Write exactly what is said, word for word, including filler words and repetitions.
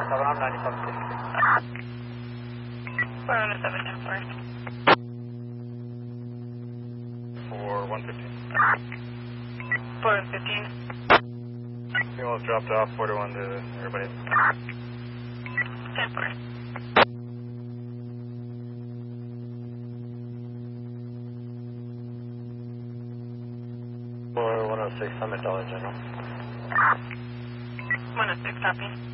around ninety-five fifty. four oh seven ten four. For one fifteen. four fifteen. Fuel dropped off, four to one to everybody. ten four. For one oh six, I'm at Dollar General. one oh six, copy.